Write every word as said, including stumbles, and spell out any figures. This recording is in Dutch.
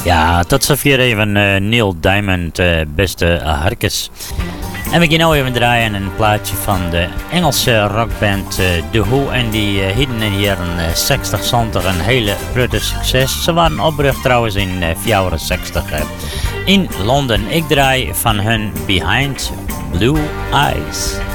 Ja, tot zover even uh, Neil Diamond, uh, beste uh, harkes. En we gaan nou even draaien een plaatje van de Engelse rockband uh, The Who. En die uh, hadden in de jaren uh, zestig, zeventig een hele grote succes. Ze waren opgerucht trouwens in uh, vierenzestig uh, in Londen. Ik draai van hun Behind Blue Eyes.